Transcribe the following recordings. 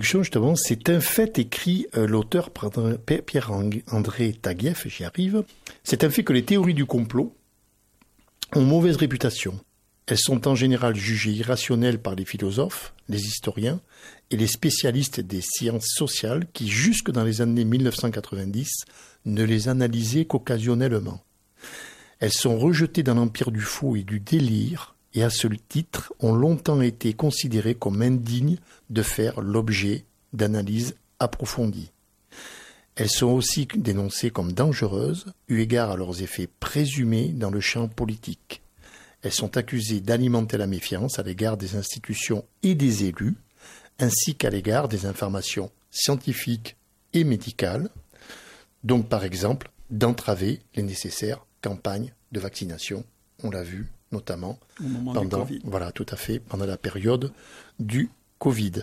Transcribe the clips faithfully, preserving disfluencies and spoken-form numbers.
introduction, justement, c'est un fait, écrit euh, l'auteur Pierre-André Taguieff, j'y arrive. C'est un fait que les théories du complot ont mauvaise réputation. Elles sont en général jugées irrationnelles par les philosophes, les historiens et les spécialistes des sciences sociales qui, jusque dans les années mille neuf cent quatre-vingt-dix, ne les analysaient qu'occasionnellement. Elles sont rejetées dans l'empire du faux et du délire et à ce titre ont longtemps été considérées comme indignes de faire l'objet d'analyses approfondies. Elles sont aussi dénoncées comme dangereuses, eu égard à leurs effets présumés dans le champ politique. Elles sont accusées d'alimenter la méfiance à l'égard des institutions et des élus, ainsi qu'à l'égard des informations scientifiques et médicales, donc par exemple d'entraver les nécessaires campagnes de vaccination, on l'a vu notamment pendant, voilà, tout à fait, pendant la période du Covid.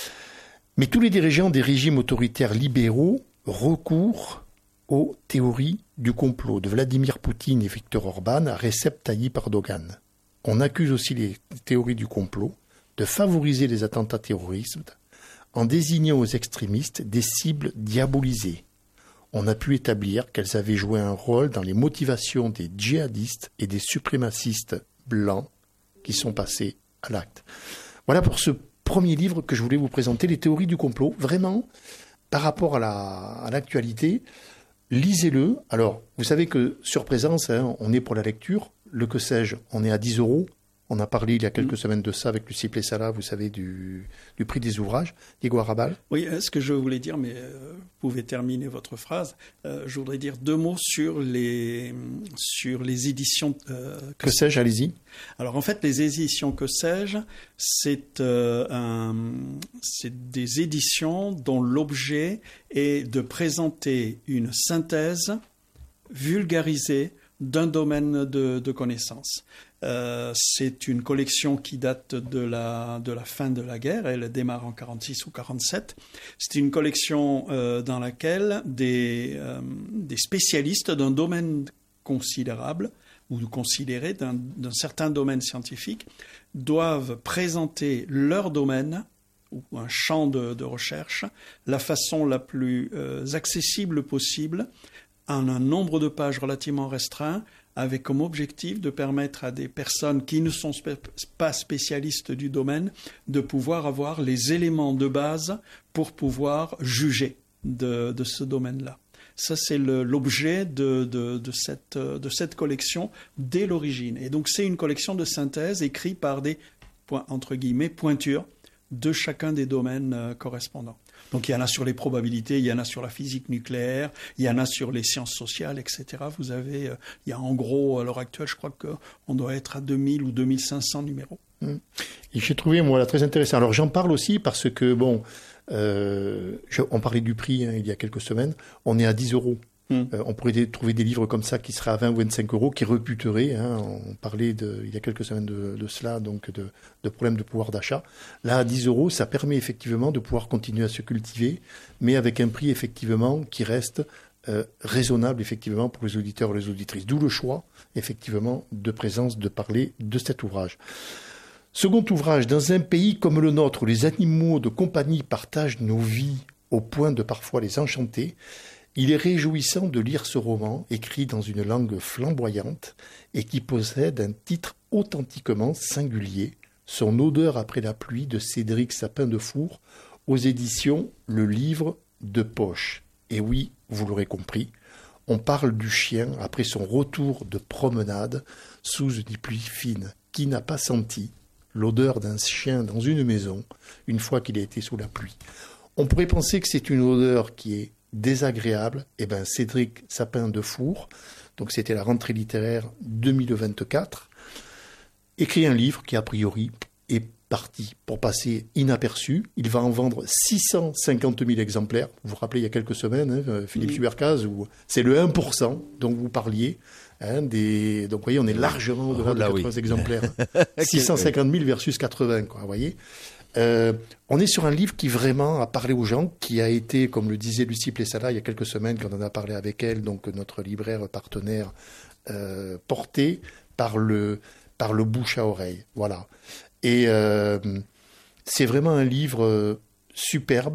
Mais tous les dirigeants des régimes autoritaires libéraux recourent aux théories du complot, de Vladimir Poutine et Viktor Orban à Recep Tayyip Erdogan. On accuse aussi les théories du complot de favoriser les attentats terroristes en désignant aux extrémistes des cibles diabolisées. On a pu établir qu'elles avaient joué un rôle dans les motivations des djihadistes et des suprémacistes blancs qui sont passés à l'acte. Voilà pour ce premier livre que je voulais vous présenter, les théories du complot. Vraiment, par rapport à, la, à l'actualité, lisez-le. Alors, vous savez que sur Présence, hein, on est pour la lecture. Le que sais-je, on est à dix euros. On a parlé il y a quelques mmh. semaines de ça avec Lucie Plessala, vous savez, du, du prix des ouvrages. Diego Arrabal. Oui, ce que je voulais dire, mais euh, vous pouvez terminer votre phrase. Euh, je voudrais dire deux mots sur les, sur les éditions... Euh, que, que sais-je, allez-y. Alors en fait, les éditions Que sais-je, c'est, euh, un, c'est des éditions dont l'objet est de présenter une synthèse vulgarisée d'un domaine de, de connaissances. Euh, c'est une collection qui date de la, de la fin de la guerre, elle démarre en quarante-six ou quarante-sept. C'est une collection euh, dans laquelle des, euh, des spécialistes d'un domaine considérable ou considéré d'un, d'un certain domaine scientifique doivent présenter leur domaine ou un champ de, de recherche la façon la plus euh, accessible possible en un nombre de pages relativement restreint, avec comme objectif de permettre à des personnes qui ne sont spé- pas spécialistes du domaine de pouvoir avoir les éléments de base pour pouvoir juger de, de ce domaine-là. Ça, c'est le, l'objet de, de, de, cette, de cette collection dès l'origine. Et donc, c'est une collection de synthèse écrite par des, entre guillemets, pointures de chacun des domaines euh, correspondants. Donc il y en a sur les probabilités, il y en a sur la physique nucléaire, il y en a sur les sciences sociales, et cetera. Vous avez, euh, il y a en gros, à l'heure actuelle, je crois qu'on doit être à deux mille ou deux mille cinq cents numéros. Mmh. Et j'ai trouvé, moi, là, très intéressant. Alors j'en parle aussi parce que, bon, euh, je, on parlait du prix hein, il y a quelques semaines, on est à dix euros. Mmh. Euh, on pourrait des, trouver des livres comme ça qui seraient à vingt ou vingt-cinq euros, qui reputeraient. Hein, on parlait de, il y a quelques semaines de, de cela, donc de, de problèmes de pouvoir d'achat. Là, à dix euros, ça permet effectivement de pouvoir continuer à se cultiver, mais avec un prix effectivement qui reste euh, raisonnable effectivement pour les auditeurs et les auditrices. D'où le choix effectivement de présence de parler de cet ouvrage. Second ouvrage, dans un pays comme le nôtre où les animaux de compagnie partagent nos vies au point de parfois les enchanter, il est réjouissant de lire ce roman, écrit dans une langue flamboyante et qui possède un titre authentiquement singulier, Son odeur après la pluie de Cédric Sapin-Defour, aux éditions Le Livre de Poche. Et oui, vous l'aurez compris, on parle du chien après son retour de promenade sous une pluie fine. Qui n'a pas senti l'odeur d'un chien dans une maison une fois qu'il a été sous la pluie? On pourrait penser que c'est une odeur qui est désagréable. Eh bien, Cédric Sapin-Defour, donc c'était la rentrée littéraire deux mille vingt-quatre, écrit un livre qui, a priori, est parti pour passer inaperçu. Il va en vendre six cent cinquante mille exemplaires. Vous vous rappelez, il y a quelques semaines, hein, Philippe oui. Subercaz, où c'est le un pour cent dont vous parliez. Hein, des... Donc, vous voyez, on est largement au-delà oh, de quatre-vingts oui. exemplaires. six cent cinquante mille versus quatre-vingts, quoi, vous voyez. Euh, on est sur un livre qui vraiment a parlé aux gens, qui a été, comme le disait Lucie Plessala il y a quelques semaines, quand on en a parlé avec elle, donc notre libraire partenaire, euh, porté par le, par le bouche à oreille. Voilà. Et euh, c'est vraiment un livre superbe.